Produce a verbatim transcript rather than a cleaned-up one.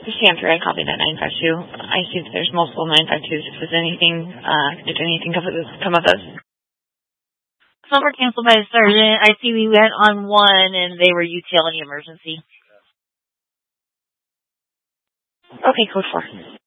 Sanford, I copied that nine five two. I see that there's multiple nine five twos. Was anything, uh, did anything come with, come with us? Some were canceled by the sergeant. I see we went on one and they were utility emergency. Okay, code four.